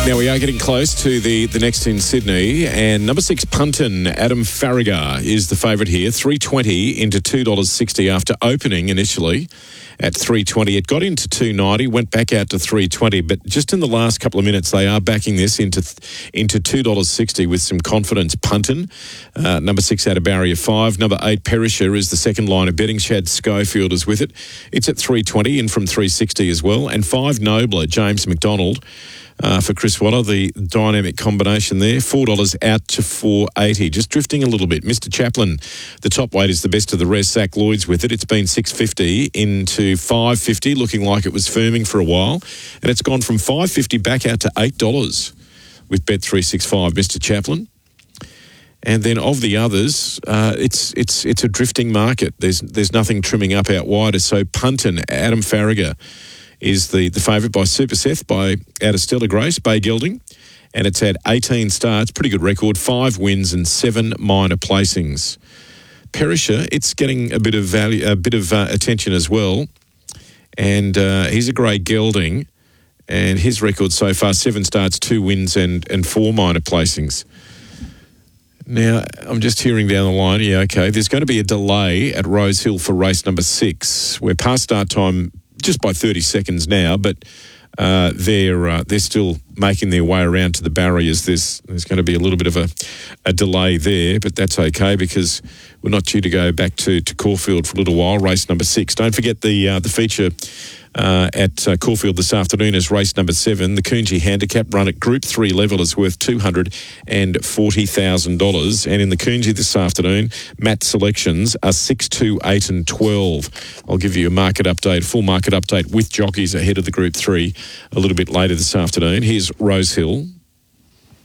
Now, we are getting close to the next in Sydney, and number 6, Punton, Adam Farragar is the favourite here, $3.20 into $2.60 after opening initially at $3.20. It got into $2.90, went back out to $3.20, but just in the last couple of minutes, they are backing this into $2.60 with some confidence. Punton, number 6 out of barrier 5. Number 8, Perisher is the second line of betting. Chad Schofield is with it. It's at $3.20, in from $3.60 as well. And 5, Nobler, James McDonald. For Chris Waller, the dynamic combination there, $4 out to $4.80, just drifting a little bit. Mr. Chaplin, the top weight, is the best of the rest. Zach Lloyd's with it. It's been $6.50 into $5.50, looking like it was firming for a while, and it's gone from $5.50 back out to $8 with Bet365. Mr. Chaplin. And then of the others, it's a drifting market. There's nothing trimming up out wider. So Punton, Adam Farragar, is the favourite by Super Seth, out of Stellar Grace, Bay Gelding, and it's had 18 starts, pretty good record, 5 wins and 7 minor placings. Perisher, it's getting a bit of value, attention as well, and he's a grey gelding, and his record so far, 7 starts, 2 wins and 4 minor placings. Now, I'm just hearing down the line, there's going to be a delay at Rosehill for race number 6. We're past start time just by 30 seconds now, but they're still making their way around to the barriers. There's going to be a little bit of a delay there, but that's okay because we're not due to go back to Caulfield for a little while. Race number 6. Don't forget the feature at Caulfield this afternoon is race number 7. The Coonji Handicap run at Group 3 level is worth $240,000. And in the Coonji this afternoon, Matt selections are 6, 2, 8 and 12. I'll give you a full market update with jockeys ahead of the Group 3 a little bit later this afternoon. Here's Rosehill.